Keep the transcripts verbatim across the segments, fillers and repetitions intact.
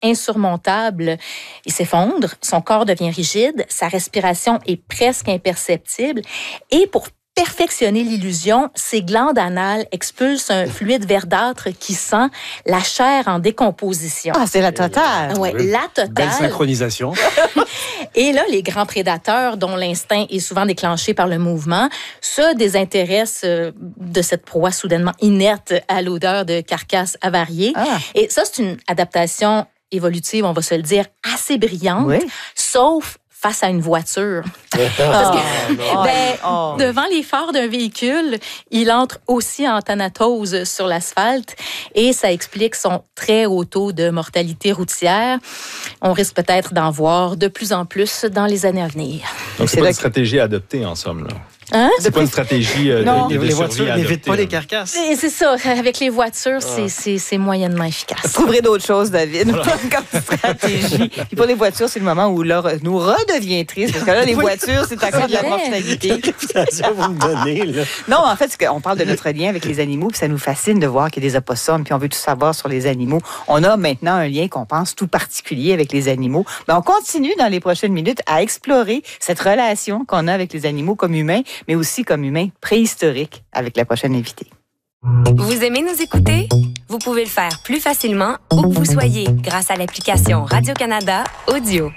insurmontable. Il s'effondre, son corps devient rigide, sa respiration est presque imperceptible et pour perfectionner l'illusion, ses glandes anales expulsent un fluide verdâtre qui sent la chair en décomposition. Ah, c'est la totale! Oui, la totale. Belle synchronisation. Et là, les grands prédateurs, dont l'instinct est souvent déclenché par le mouvement, se désintéressent de cette proie soudainement inerte à l'odeur de carcasse avariée. Ah. Et ça, c'est une adaptation évolutive, on va se le dire, assez brillante, oui. Sauf face à une voiture. Parce que, oh, ben, oh. devant les phares d'un véhicule, il entre aussi en thanatose sur l'asphalte et ça explique son très haut taux de mortalité routière. On risque peut-être d'en voir de plus en plus dans les années à venir. Donc, c'est, c'est pas une stratégie à adopter en somme, là. Hein? C'est pas une stratégie euh, non, de, de les voitures n'évitent pas les carcasses. C'est, c'est ça. Avec les voitures, ah. c'est, c'est, c'est moyennement efficace. Vous trouverez d'autres choses, David, voilà. Comme stratégie. Et pour les voitures, c'est le moment où l'or nous redevient triste, parce que là, les voitures, c'est à cause de la mortalité. Quelle réputation vous me donnez, là? Non, en fait, c'est qu'on parle de notre lien avec les animaux, puis ça nous fascine de voir qu'il y a des opossums, puis on veut tout savoir sur les animaux. On a maintenant un lien qu'on pense tout particulier avec les animaux. Mais on continue dans les prochaines minutes à explorer cette relation qu'on a avec les animaux comme humains, mais aussi comme humains préhistorique avec la prochaine invitée. Vous aimez nous écouter? Vous pouvez le faire plus facilement où que vous soyez grâce à l'application Radio-Canada Audio.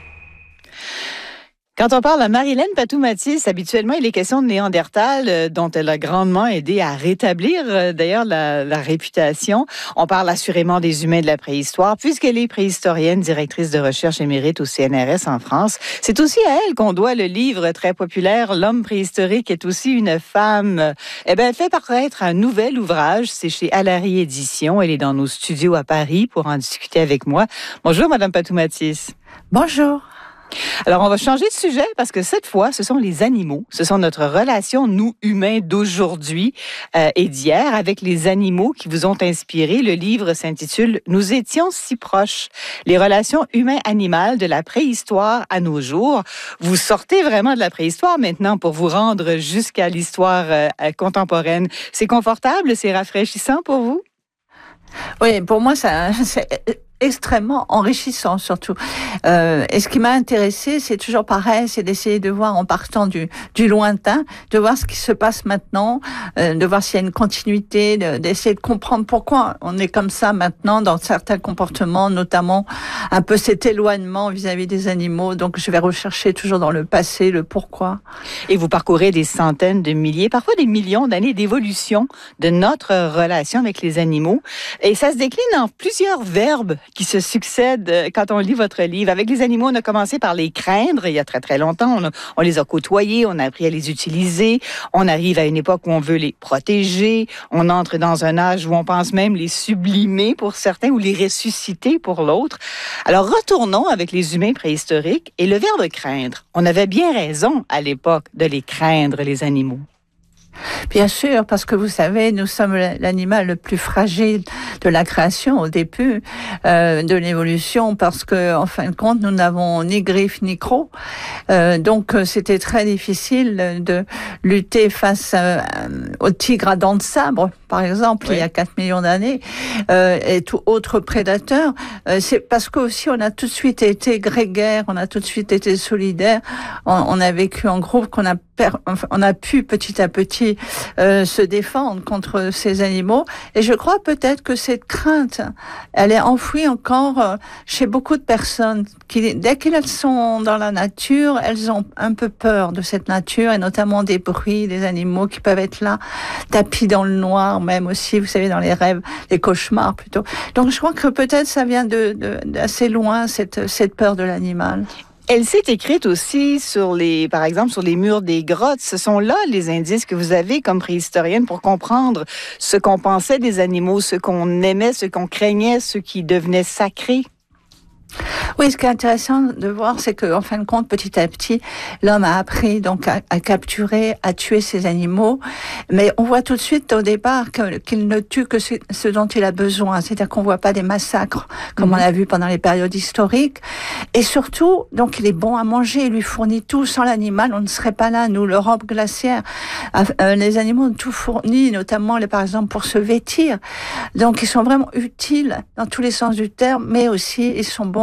Quand on parle à Marilène Patou-Mathis, habituellement, il est question de Néandertal, euh, dont elle a grandement aidé à rétablir, euh, d'ailleurs, la, la réputation. On parle assurément des humains de la préhistoire, puisqu'elle est préhistorienne, directrice de recherche émérite au C N R S en France. C'est aussi à elle qu'on doit le livre très populaire, L'homme préhistorique est aussi une femme. Eh bien, elle fait paraître un nouvel ouvrage. C'est chez Alary Éditions. Elle est dans nos studios à Paris pour en discuter avec moi. Bonjour, Madame Patou-Mathis. Bonjour. Alors, on va changer de sujet parce que cette fois, ce sont les animaux. Ce sont notre relation, nous, humains, d'aujourd'hui euh, et d'hier avec les animaux qui vous ont inspiré. Le livre s'intitule « Nous étions si proches. Les relations humains-animales de la préhistoire à nos jours ». Vous sortez vraiment de la préhistoire maintenant pour vous rendre jusqu'à l'histoire euh, contemporaine. C'est confortable? C'est rafraîchissant pour vous? Oui, pour moi, ça, c'est extrêmement enrichissant surtout. Euh, et ce qui m'a intéressé, c'est toujours pareil, c'est d'essayer de voir en partant du, du lointain, de voir ce qui se passe maintenant, euh, de voir s'il y a une continuité, de, d'essayer de comprendre pourquoi on est comme ça maintenant dans certains comportements, notamment un peu cet éloignement vis-à-vis des animaux. Donc je vais rechercher toujours dans le passé le pourquoi. Et vous parcourez des centaines de milliers, parfois des millions d'années d'évolution de notre relation avec les animaux. Et ça se décline en plusieurs verbes qui se succèdent quand on lit votre livre. Avec les animaux, on a commencé par les craindre il y a très, très longtemps. On, a, on les a côtoyés, on a appris à les utiliser. On arrive à une époque où on veut les protéger. On entre dans un âge où on pense même les sublimer pour certains ou les ressusciter pour l'autre. Alors, retournons avec les humains préhistoriques et le verbe craindre. On avait bien raison à l'époque de les craindre, les animaux. Bien sûr, parce que vous savez, nous sommes l'animal le plus fragile de la création au début euh, de l'évolution, parce que en fin de compte, nous n'avons ni griffes ni crocs. Euh, donc, c'était très difficile de lutter face à, au tigre à dents de sabre, par exemple, oui. Il y a quatre millions d'années, euh, et tout autre prédateur. Euh, c'est parce qu'aussi, on a tout de suite été grégaire, on a tout de suite été solidaire, on, on a vécu en groupe, qu'on a per, on a pu petit à petit Euh, se défendre contre ces animaux. Et je crois peut-être que cette crainte, elle est enfouie encore euh, chez beaucoup de personnes qui, dès qu'elles sont dans la nature, elles ont un peu peur de cette nature et notamment des bruits, des animaux qui peuvent être là, tapis dans le noir, même aussi, vous savez, dans les rêves, les cauchemars plutôt. Donc je crois que peut-être ça vient de, de, d'assez loin, cette, cette peur de l'animal. Elle s'est écrite aussi sur les, par exemple, sur les murs des grottes. Ce sont là les indices que vous avez comme préhistorienne pour comprendre ce qu'on pensait des animaux, ce qu'on aimait, ce qu'on craignait, ce qui devenait sacré. Oui, ce qui est intéressant de voir, c'est qu'en fin de compte, petit à petit, l'homme a appris donc à, à capturer, à tuer ces animaux, mais on voit tout de suite au départ que, qu'il ne tue que ce, ce dont il a besoin, c'est-à-dire qu'on voit pas des massacres comme mmh. on a vu pendant les périodes historiques, et surtout, donc il est bon à manger, il lui fournit tout. Sans l'animal, on ne serait pas là. Nous, l'Europe glaciaire, euh, les animaux ont tout fourni, notamment les, par exemple pour se vêtir, donc ils sont vraiment utiles dans tous les sens du terme, mais aussi ils sont bons